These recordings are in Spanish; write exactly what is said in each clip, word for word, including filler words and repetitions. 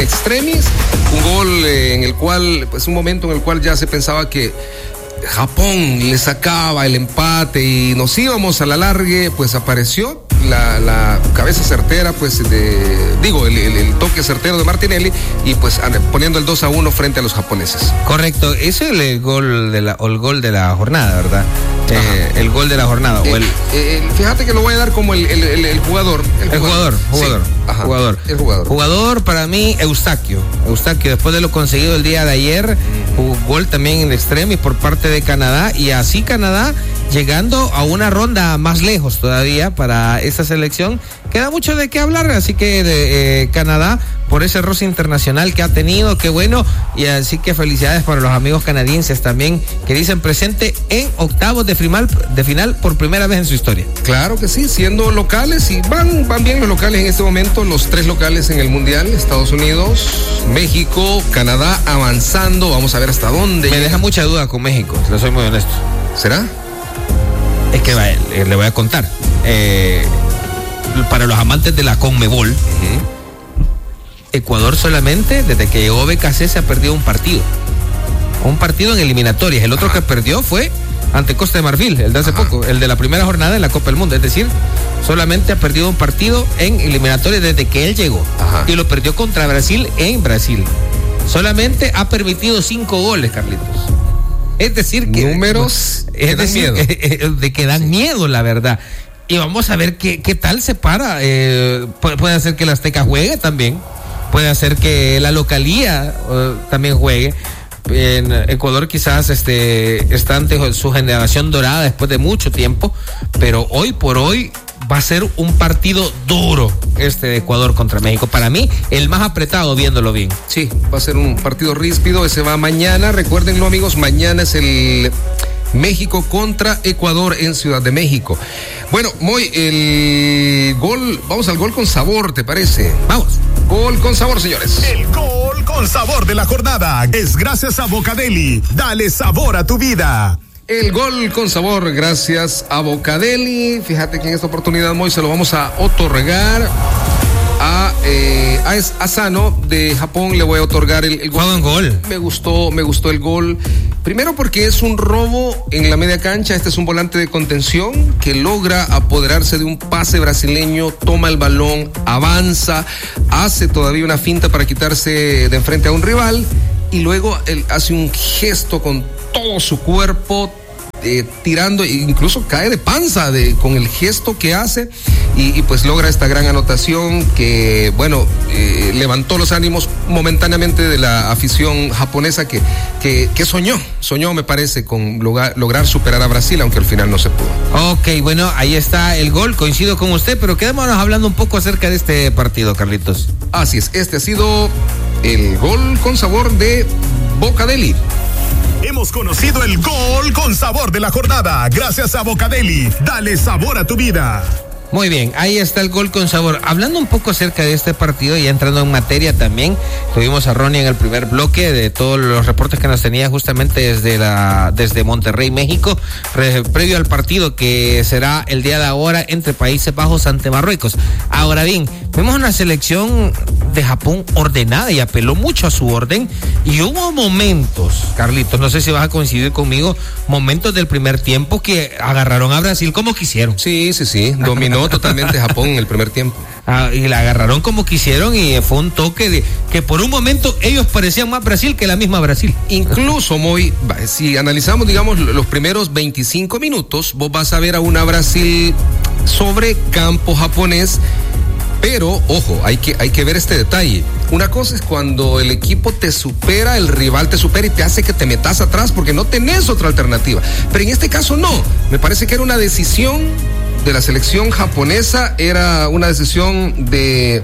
extremis, un gol eh, en el cual, pues un momento en el cual ya se pensaba que Japón le sacaba el empate y nos íbamos a la largue, pues apareció la, la cabeza certera, pues de, digo, el, el, el toque certero de Martinelli y pues poniendo el dos a uno frente a los japoneses. Correcto, ese es el gol de la, o el gol de la jornada, ¿verdad? Eh, el gol de la jornada. Eh, o el... eh, fíjate que lo voy a dar como el, el, el, el jugador. El, el jugador, jugador, sí. Ajá, jugador. El jugador. Jugador para mí, Eustaquio. Eustaquio, después de lo conseguido el día de ayer, jugó gol también en extremo y por parte de Canadá, y así Canadá llegando a una ronda más lejos todavía para esa selección. Queda mucho de qué hablar, así que de eh, Canadá, por ese roce internacional que ha tenido, qué bueno, y así que felicidades para los amigos canadienses también, que dicen presente en octavos de final, de final por primera vez en su historia. Claro que sí, siendo locales, y van, van bien los locales en este momento, los tres locales en el Mundial, Estados Unidos, México, Canadá, avanzando, vamos a ver hasta dónde. Me llega. Deja mucha duda con México, le soy muy honesto. ¿Será? Es que va, le, le voy a contar. Eh, para los amantes de la Conmebol, uh-huh. Ecuador solamente, desde que llegó B K C, se ha perdido un partido. Un partido en eliminatorias. El otro Ajá. que perdió fue ante Costa de Marfil, el de hace Ajá. poco, el de la primera jornada en la Copa del Mundo. Es decir, solamente ha perdido un partido en eliminatorias desde que él llegó. Ajá. Y lo perdió contra Brasil en Brasil. Solamente ha permitido cinco goles, Carlitos. Es decir, que números es que dan decir, miedo. de que dan sí. miedo, la verdad. Y vamos a ver qué, qué tal se para. Eh, puede, puede hacer que el Azteca juegue también. Puede hacer que la localía uh, también juegue. En Ecuador quizás este, está ante su generación dorada después de mucho tiempo, pero hoy por hoy va a ser un partido duro este de Ecuador contra México. Para mí, el más apretado, viéndolo bien. Sí, va a ser un partido ríspido. Ese va mañana. Recuérdenlo, amigos, mañana es el México contra Ecuador en Ciudad de México. Bueno, Moy, el gol, vamos al gol con sabor, ¿te parece? Vamos. Gol con sabor, señores. El gol con sabor de la jornada es gracias a Bocadeli. Dale sabor a tu vida. El gol con sabor, gracias a Bocadeli. Fíjate que en esta oportunidad, Moy, se lo vamos a otorgar a, eh, a Asano de Japón. Le voy a otorgar el, el gol. gol. Me gustó, me gustó el gol. Primero porque es un robo en la media cancha. Este es un volante de contención que logra apoderarse de un pase brasileño, toma el balón, avanza, hace todavía una finta para quitarse de enfrente a un rival y luego él hace un gesto con todo su cuerpo, eh, tirando, incluso cae de panza de, con el gesto que hace y, y pues logra esta gran anotación que, bueno, eh, levantó los ánimos momentáneamente de la afición japonesa que, que, que soñó, soñó me parece con lograr, lograr superar a Brasil, aunque al final no se pudo. Ok, bueno, ahí está el gol, coincido con usted, pero quedémonos hablando un poco acerca de este partido, Carlitos. Así es, este ha sido el gol con sabor de Bocadeli. Hemos conocido el gol con sabor de la jornada, gracias a Bocadeli. Dale sabor a tu vida. Muy bien, ahí está el gol con sabor. Hablando un poco acerca de este partido y entrando en materia también, tuvimos a Ronnie en el primer bloque de todos los reportes que nos tenía justamente desde la desde Monterrey, México, pre, previo al partido que será el día de ahora entre Países Bajos ante Marruecos. Ahora bien, vemos una selección de Japón ordenada y apeló mucho a su orden y hubo momentos, Carlitos, no sé si vas a coincidir conmigo, momentos del primer tiempo que agarraron a Brasil como quisieron. Sí, sí, sí, dominó totalmente Japón en el primer tiempo. Ah, y la agarraron como quisieron y fue un toque de que por un momento ellos parecían más Brasil que la misma Brasil. Incluso, Moy, si analizamos, digamos, los primeros veinticinco minutos, vos vas a ver a una Brasil sobre campo japonés. Pero, ojo, hay que, hay que ver este detalle. Una cosa es cuando el equipo te supera, el rival te supera y te hace que te metas atrás porque no tenés otra alternativa. Pero en este caso no. Me parece que era una decisión de la selección japonesa, era una decisión de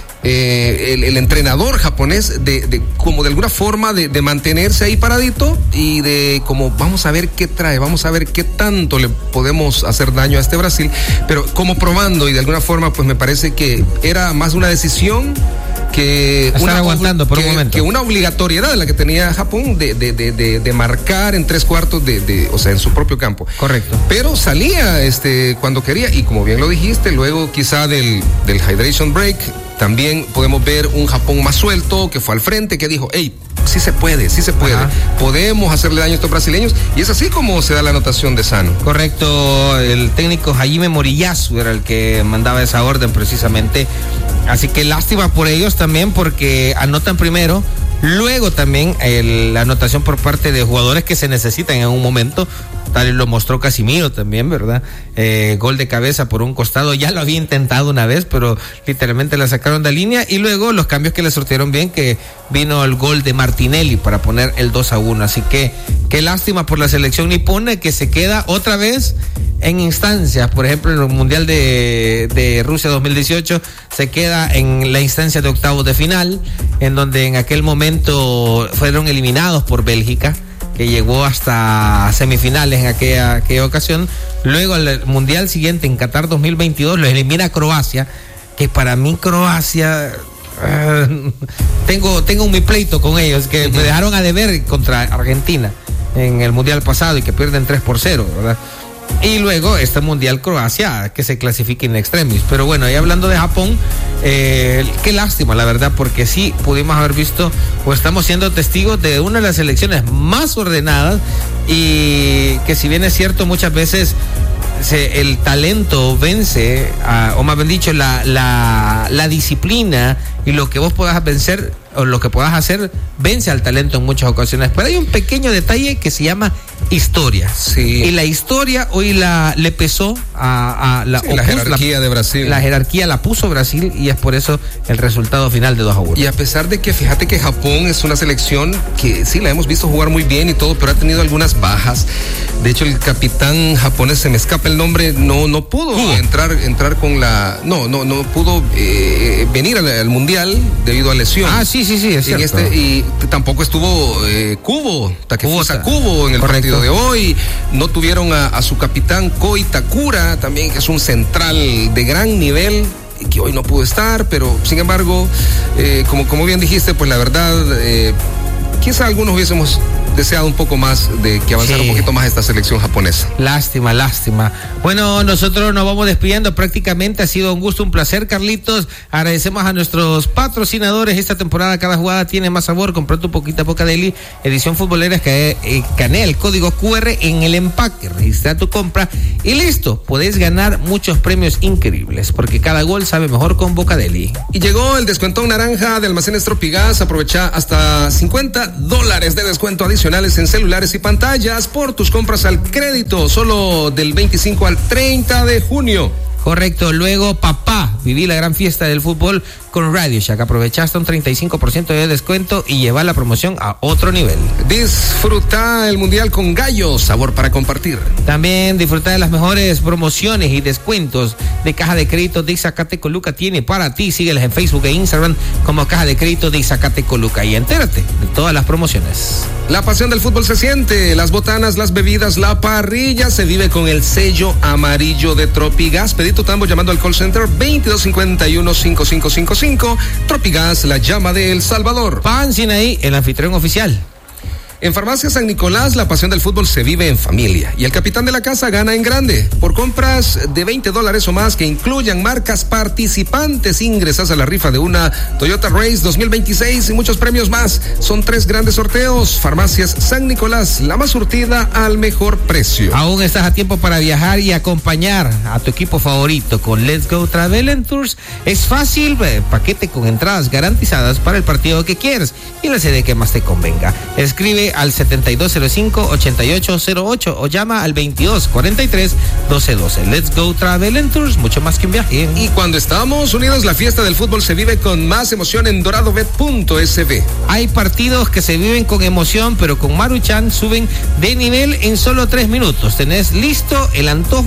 eh, el, el entrenador japonés de, de como de alguna forma de, de mantenerse ahí paradito y de como vamos a ver qué trae, vamos a ver qué tanto le podemos hacer daño a este Brasil, pero como probando y de alguna forma pues me parece que era más una decisión que Estar una, aguantando por que, un momento. que una obligatoriedad de la que tenía Japón de, de, de, de, de marcar en tres cuartos de, de, o sea, en su propio campo. Correcto. Pero salía este cuando quería, y como bien lo dijiste, luego quizá del, del hydration break, también podemos ver un Japón más suelto, que fue al frente, que dijo, hey, sí se puede, sí se puede. Ajá. Podemos hacerle daño a estos brasileños, y es así como se da la anotación de Sano. Correcto, el técnico Jaime Moriyasu era el que mandaba esa orden precisamente. Así que lástima por ellos también, porque anotan primero, luego también el, la anotación por parte de jugadores que se necesitan en un momento. Tal lo mostró Casimiro también, ¿verdad? Eh, gol de cabeza por un costado, ya lo había intentado una vez, pero literalmente la sacaron de línea, y luego los cambios que le surtieron bien, que vino el gol de Martinelli para poner el dos a uno, así que qué lástima por la selección nipona, que se queda otra vez en instancias. Por ejemplo, en el Mundial de, de Rusia dos mil dieciocho se queda en la instancia de octavos de final, en donde en aquel momento fueron eliminados por Bélgica, que llegó hasta semifinales en aquella, aquella ocasión. Luego el Mundial siguiente, en Qatar dos mil veintidós, lo elimina Croacia, que para mí Croacia... Uh, tengo, tengo mi pleito con ellos, que uh-huh. me dejaron a deber contra Argentina en el Mundial pasado, y que pierden tres por cero, ¿verdad? Y luego este Mundial Croacia, que se clasifica in extremis. Pero bueno, y hablando de Japón, eh, qué lástima, la verdad, porque sí pudimos haber visto, o estamos siendo testigos de una de las selecciones más ordenadas, y que, si bien es cierto, muchas veces se, el talento vence, a, o más bien dicho, la, la, la disciplina y lo que vos puedas vencer, o lo que puedas hacer, vence al talento en muchas ocasiones. Pero hay un pequeño detalle que se llama historia. Sí. Y la historia hoy la le pesó a, a la, sí, la jerarquía la, de Brasil. La jerarquía la puso Brasil, y es por eso el resultado final de dos a uno. Y a pesar de que, fíjate que Japón es una selección que sí la hemos visto jugar muy bien y todo, pero ha tenido algunas bajas. De hecho, el capitán japonés, se me escapa el nombre, no no pudo uh. entrar entrar con la no no no pudo eh, venir al, al mundial debido a lesión. Ah, sí, sí, sí, es en cierto. Este, y tampoco estuvo eh, Kubo, Takefusa Kubo en el Correcto. partido de hoy. No tuvieron a, a su capitán Koi Takura, también, que es un central de gran nivel, que hoy no pudo estar, pero sin embargo, eh, como, como bien dijiste, pues la verdad, eh, quizá algunos hubiésemos deseado un poco más de que avanzara sí. un poquito más esta selección japonesa. Lástima, lástima. Bueno, nosotros nos vamos despidiendo prácticamente. Ha sido un gusto, un placer, Carlitos. Agradecemos a nuestros patrocinadores. Esta temporada cada jugada tiene más sabor. Comprate un poquito a Bocadeli, edición futbolera, que eh, canea el código cu erre en el empaque, registra tu compra y listo. Podés ganar muchos premios increíbles, porque cada gol sabe mejor con Bocadeli. Y llegó el descuentón naranja de Almacenes Tropigas. Aprovecha hasta cincuenta dólares de descuento adicional en celulares y pantallas por tus compras al crédito, solo del veinticinco al treinta de junio. Correcto. Luego, papá, viví la gran fiesta del fútbol con Radio Shack. Aprovechaste un treinta y cinco por ciento de descuento y lleva la promoción a otro nivel. Disfruta el mundial con Gallo, sabor para compartir. También disfruta de las mejores promociones y descuentos de Caja de Crédito de Zacatecoluca. Tiene para ti. Sígueles en Facebook e Instagram como Caja de Crédito de Zacatecoluca y entérate de todas las promociones. La pasión del fútbol se siente. Las botanas, las bebidas, la parrilla se vive con el sello amarillo de Tropigas. Pedí tu tambo llamando al call center veintidós cincuenta y uno cincuenta y cinco cincuenta y cinco. Tropigas, la llama de El Salvador. Pan Sinaí, el anfitrión oficial. En Farmacia San Nicolás, la pasión del fútbol se vive en familia y el capitán de la casa gana en grande. Por compras de veinte dólares o más que incluyan marcas participantes, ingresas a la rifa de una Toyota Race dos mil veintiséis y muchos premios más. Son tres grandes sorteos. Farmacias San Nicolás, la más surtida al mejor precio. Aún estás a tiempo para viajar y acompañar a tu equipo favorito con Let's Go Travel and Tours. Es fácil, paquete con entradas garantizadas para el partido que quieres y la sede que más te convenga. Escribe al setenta y dos cero cinco, ochenta y ocho cero ocho o llama al veintidós cuarenta y tres doce doce. Let's Go Travel and Tours, mucho más que un viaje. Y cuando estamos unidos, la fiesta del fútbol se vive con más emoción en doradobet punto es be. Hay partidos que se viven con emoción, pero con Maruchan suben de nivel en solo tres minutos. Tenés listo el antojo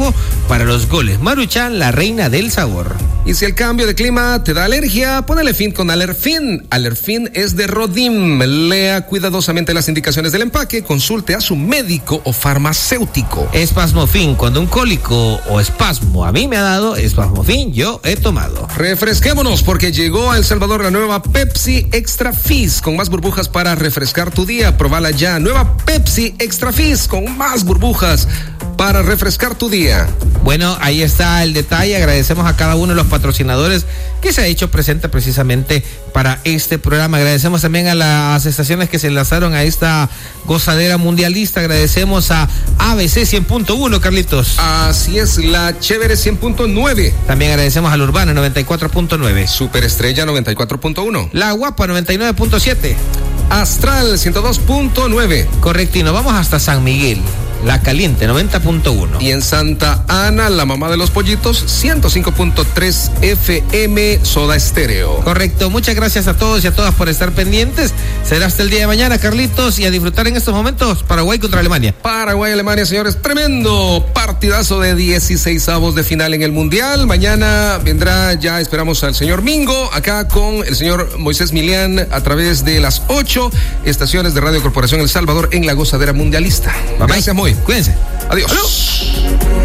para los goles. Maruchan, la reina del sabor. Y si el cambio de clima te da alergia, ponele fin con Alerfin. Alerfin es de Rodim. Lea cuidadosamente las indicaciones del empaque, consulte a su médico o farmacéutico. Espasmofin, cuando un cólico o espasmo a mí me ha dado, Espasmofin yo he tomado. Refresquémonos porque llegó a El Salvador la nueva Pepsi Extra Fizz con más burbujas para refrescar tu día. Probala ya. Nueva Pepsi Extra Fizz con más burbujas para refrescar tu día. Bueno, ahí está el detalle. Agradecemos a cada uno de los patrocinadores que se ha hecho presente precisamente para este programa. Agradecemos también a las estaciones que se enlazaron a esta gozadera mundialista. Agradecemos a A B C cien punto uno, Carlitos. Así es, la Chévere cien punto nueve. También agradecemos a la Urbana noventa y cuatro punto nueve. Superestrella noventa y cuatro punto uno. La Guapa noventa y nueve punto siete. Astral ciento dos punto nueve. Correcto, y nos vamos hasta San Miguel. La Caliente noventa punto uno. Y en Santa Ana, la mamá de los pollitos, ciento cinco punto tres F M Soda Estéreo. Correcto, muchas gracias a todos y a todas por estar pendientes. Será hasta el día de mañana, Carlitos, y a disfrutar en estos momentos Paraguay contra Alemania. Paraguay, Alemania, señores, tremendo partidazo de dieciseisavos de final en el Mundial. Mañana vendrá, ya esperamos al señor Mingo, acá con el señor Moisés Milián a través de las ocho estaciones de Radio Corporación El Salvador en la gozadera mundialista. Bye, Gracias, bye. Moy. Cuídense. Adiós. Adiós.